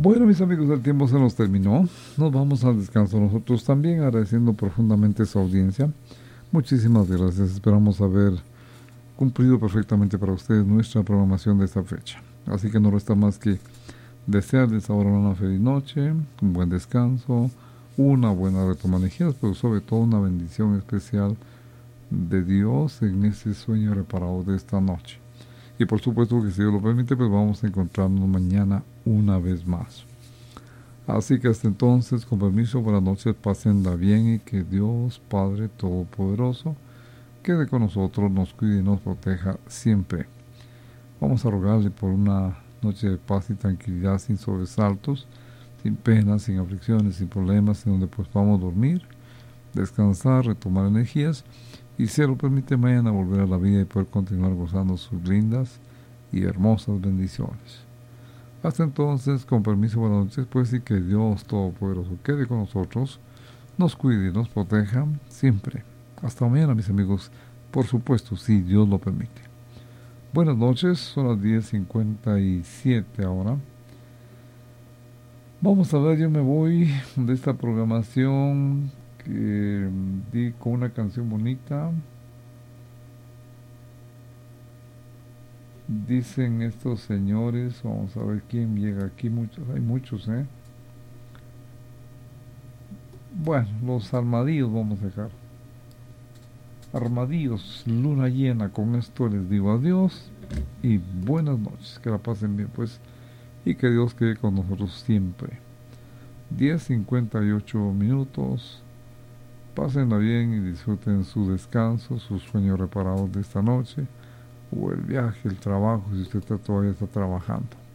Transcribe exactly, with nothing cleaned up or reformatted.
Bueno, mis amigos, el tiempo se nos terminó. Nos vamos al descanso nosotros también, agradeciendo profundamente su audiencia. Muchísimas gracias. Esperamos haber cumplido perfectamente para ustedes nuestra programación de esta fecha. Así que no resta más que desearles ahora una feliz noche, un buen descanso, una buena retoma de energías, pero sobre todo una bendición especial de Dios en ese sueño reparado de esta noche. Y por supuesto que si Dios lo permite, pues vamos a encontrarnos mañana una vez más. Así que hasta entonces, con permiso, buenas noches, pásenla bien y que Dios Padre Todopoderoso quede con nosotros, nos cuide y nos proteja siempre. Vamos a rogarle por una noche de paz y tranquilidad, sin sobresaltos, sin penas, sin aflicciones, sin problemas, en donde pues podamos dormir, descansar, retomar energías y si lo permite mañana volver a la vida y poder continuar gozando sus lindas y hermosas bendiciones. Hasta entonces, con permiso, buenas noches, pues, y que Dios Todopoderoso quede con nosotros, nos cuide y nos proteja siempre. Hasta mañana, mis amigos, por supuesto, si Dios lo permite. Buenas noches, son las diez cincuenta y siete ahora. Vamos a ver, yo me voy de esta programación que di con una canción bonita. Dicen estos señores, vamos a ver quién llega aquí, muchos, hay muchos, ¿eh? Bueno, los armadillos vamos a dejar. Armadillos, luna llena, con esto les digo adiós y buenas noches, que la pasen bien pues y que Dios quede con nosotros siempre. diez cincuenta y ocho minutos, pásenla bien y disfruten su descanso, sus sueños reparados de esta noche, o el viaje, el trabajo, si usted está, todavía está trabajando.